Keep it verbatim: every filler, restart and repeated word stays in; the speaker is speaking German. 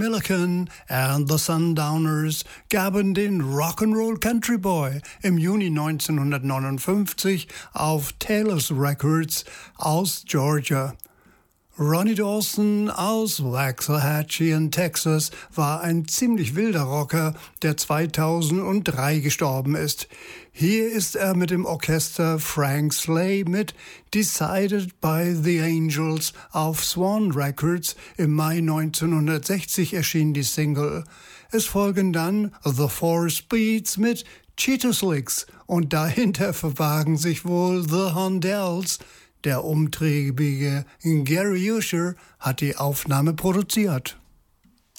Milliken and the Sundowners gaben den Rock'n'Roll Country Boy im Juni neunzehnhundertneunundfünfzig auf Taylor's Records aus Georgia. Ronnie Dawson aus Waxahachie in Texas war ein ziemlich wilder Rocker, der zweitausenddrei gestorben ist. Hier ist er mit dem Orchester Frank Slay mit Decided by the Angels auf Swan Records. Im Mai neunzehnhundertsechzig erschien die Single. Es folgen dann The Four Speeds mit Cheetah Licks und dahinter verbargen sich wohl The Hondells. Der umtriebige Gary Usher hat die Aufnahme produziert.